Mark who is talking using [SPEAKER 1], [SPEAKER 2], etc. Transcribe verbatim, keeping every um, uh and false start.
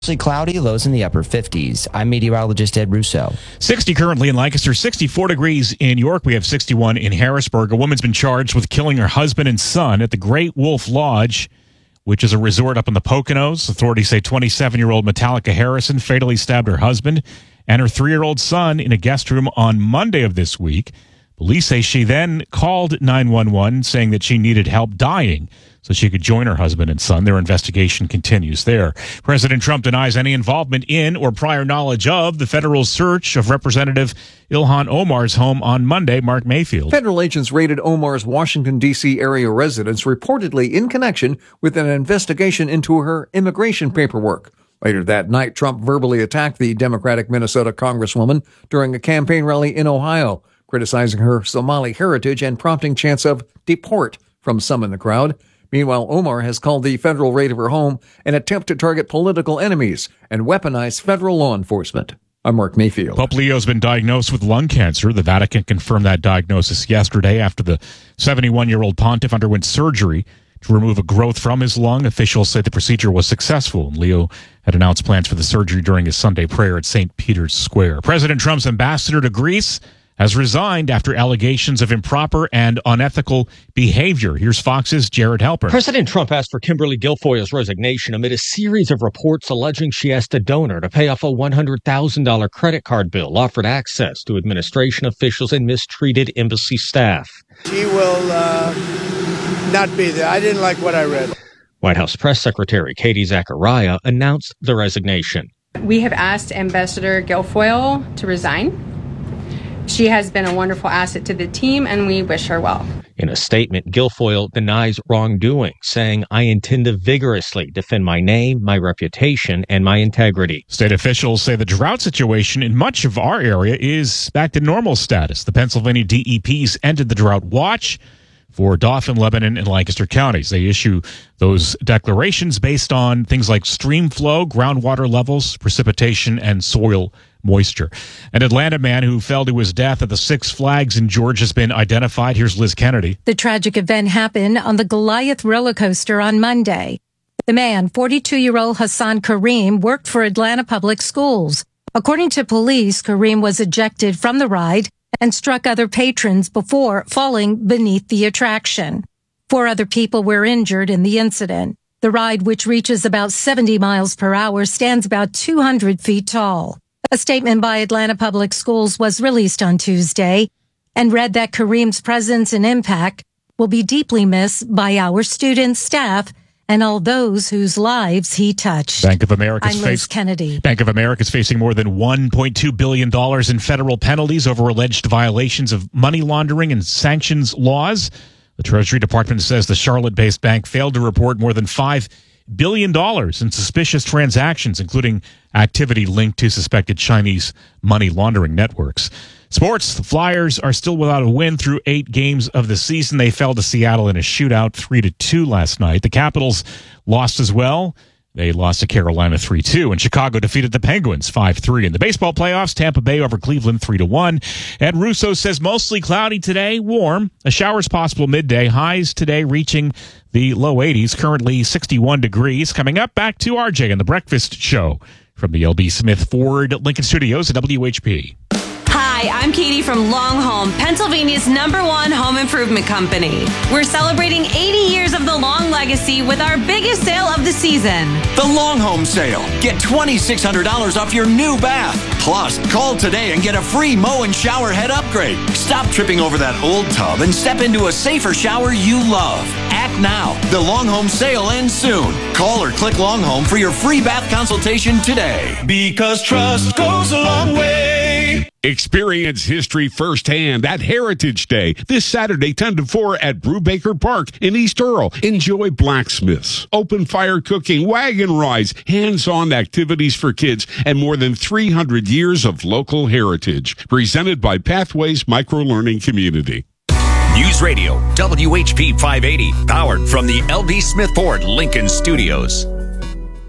[SPEAKER 1] Mostly cloudy, lows in the upper fifties. I'm meteorologist Ed Russo.
[SPEAKER 2] sixty currently in Lancaster, sixty-four degrees in York. We have sixty-one in Harrisburg. A woman's been charged with killing her husband and son at the Great Wolf Lodge, which is a resort up in the Poconos. Authorities say twenty-seven-year-old Metallica Harrison fatally stabbed her husband and her three-year-old son in a guest room on Monday of this week. Police say she then called nine one one saying that she needed help dying so she could join her husband and son. Their investigation continues there. President Trump denies any involvement in or prior knowledge of the federal search of Representative Ilhan Omar's home on Monday. Mark Mayfield.
[SPEAKER 3] Federal agents raided Omar's Washington, D C area residence, reportedly in connection with an investigation into her immigration paperwork. Later that night, Trump verbally attacked the Democratic Minnesota congresswoman during a campaign rally in Ohio, criticizing her Somali heritage and prompting chants of deport from some in the crowd. Meanwhile, Omar has called the federal raid of her home an attempt to target political enemies and weaponize federal law enforcement. I'm Mark Mayfield.
[SPEAKER 2] Pope Leo's been diagnosed with lung cancer. The Vatican confirmed that diagnosis yesterday after the seventy-one-year-old pontiff underwent surgery to remove a growth from his lung. Officials say the procedure was successful, and Leo had announced plans for the surgery during his Sunday prayer at Saint Peter's Square. President Trump's ambassador to Greece has resigned after allegations of improper and unethical behavior. Here's Fox's Jared Halpern.
[SPEAKER 4] President Trump asked for Kimberly Guilfoyle's resignation amid a series of reports alleging she asked a donor to pay off a one hundred thousand dollars credit card bill, offered access to administration officials, and mistreated embassy staff.
[SPEAKER 5] She will uh, not be there. I didn't like what I read.
[SPEAKER 4] White House Press Secretary Katie Zachariah announced the resignation.
[SPEAKER 6] We have asked Ambassador Guilfoyle to resign. She has been a wonderful asset to the team, and we wish her well.
[SPEAKER 4] In a statement, Guilfoyle denies wrongdoing, saying, "I intend to vigorously defend my name, my reputation, and my integrity."
[SPEAKER 2] State officials say the drought situation in much of our area is back to normal status. The Pennsylvania D E P's ended the drought watch for Dauphin, Lebanon, and Lancaster counties. They issue those declarations based on things like stream flow, groundwater levels, precipitation, and soil moisture. An Atlanta man who fell to his death at the Six Flags in Georgia has been identified. Here's Liz Kennedy.
[SPEAKER 7] The tragic event happened on the Goliath roller coaster on Monday. The man, forty-two-year-old Hassan Kareem, worked for Atlanta Public Schools. According to police, Kareem was ejected from the ride and struck other patrons before falling beneath the attraction. Four other people were injured in the incident. The ride, which reaches about seventy miles per hour, stands about two hundred feet tall. A statement by Atlanta Public Schools was released on Tuesday and read that Kareem's presence and impact will be deeply missed by our students, staff, and all those whose lives he touched.
[SPEAKER 2] Bank of America's
[SPEAKER 7] I'm
[SPEAKER 2] face-
[SPEAKER 7] Liz Kennedy.
[SPEAKER 2] Bank of America is facing more than one point two billion dollars in federal penalties over alleged violations of money laundering and sanctions laws. The Treasury Department says the Charlotte-based bank failed to report more than five billion dollars in suspicious transactions, including activity linked to suspected Chinese money laundering networks. Sports, the Flyers are still without a win through eight games of the season. They fell to Seattle in a shootout three to two last night. The Capitals lost as well. They lost to Carolina three two, and Chicago defeated the Penguins five three. In the baseball playoffs, Tampa Bay over Cleveland three to one. Ed Russo says mostly cloudy today, warm. A shower's possible midday. Highs today reaching the low eighties, currently sixty-one degrees. Coming up, back to R J and the Breakfast Show from the L B Smith Ford Lincoln Studios at W H P.
[SPEAKER 8] Hi, I'm Katie from Long Home, Pennsylvania's number one home improvement company. We're celebrating eighty years of the Long legacy with our biggest sale of the season.
[SPEAKER 9] The Long Home Sale. Get twenty-six hundred dollars off your new bath. Plus, call today and get a free mow and shower head upgrade. Stop tripping over that old tub and step into a safer shower you love. Act now. The Long Home Sale ends soon. Call or click Long Home for your free bath consultation today.
[SPEAKER 10] Because trust goes a long way.
[SPEAKER 11] Experience history firsthand at Heritage Day this Saturday, ten to four at Brubaker Park in East Earl. Enjoy blacksmiths, open fire cooking, wagon rides, hands-on activities for kids, and more than three hundred years of local heritage. Presented by Pathways Micro-Learning Community.
[SPEAKER 12] News Radio, W H P five eighty, powered from the L B Smith Ford Lincoln Studios.